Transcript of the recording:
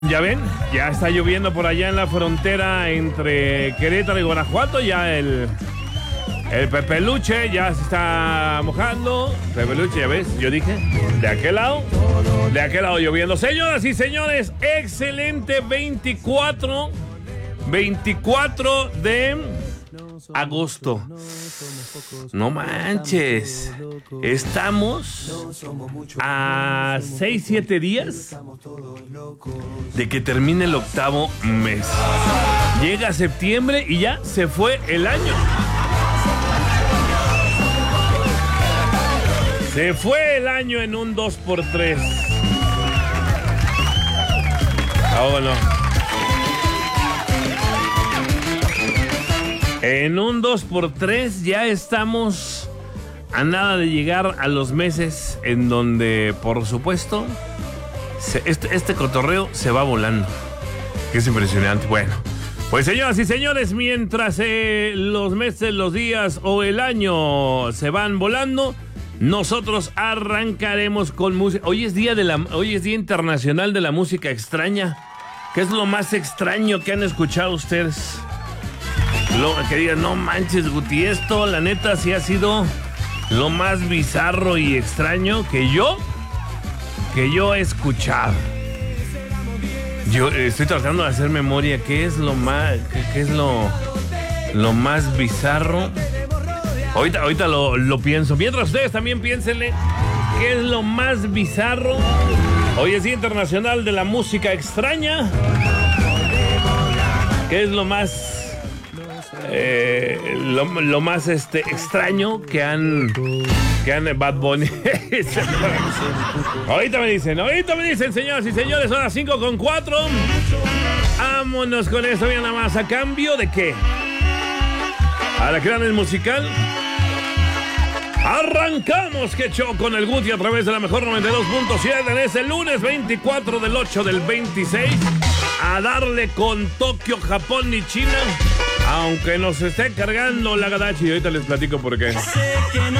Ya ven, ya está lloviendo por allá en la frontera entre Querétaro y Guanajuato. Ya el Pepeluche ya se está mojando. Pepeluche, ya ves, yo dije, de aquel lado lloviendo. Señoras y señores, excelente 24 de agosto. No manches. Estamos a 6-7 días de que termine el octavo mes. Llega septiembre y ya se fue el año. Se fue el año en un 2x3. Vámonos. En un 2x3 ya estamos a nada de llegar a los meses en donde, por supuesto, este cotorreo se va volando. Que es impresionante. Bueno, pues señoras y señores, mientras los meses, los días o el año se van volando, nosotros arrancaremos con música. Hoy es Día Internacional de la Música Extraña. ¿Qué es lo más extraño que han escuchado ustedes? Que digan, no manches, Guti, esto la neta sí ha sido lo más bizarro y extraño que yo he escuchado. Yo estoy tratando de hacer memoria. ¿Qué es lo más bizarro? Ahorita lo pienso. Mientras ustedes también piénsenle qué es lo más bizarro. Hoy es Día Internacional de la Música Extraña. ¿Qué es lo más extraño que han Bad Bunny? ahorita me dicen, señoras y señores, son las 5:04. Vámonos con esto, bien nada más. ¿A cambio de qué? Alacranes musical. Arrancamos, que show, con el Guti a través de la mejor 92.7 en ese lunes 24 del 8 del 26. A darle con Tokio, Japón y China. Aunque nos esté cargando la gadachi, y ahorita les platico por qué.